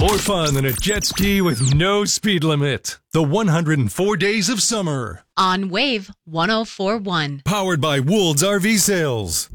More fun than a jet ski with no speed limit. The 104 Days of Summer. On Wave 104.1. Powered by Woold's RV Sales.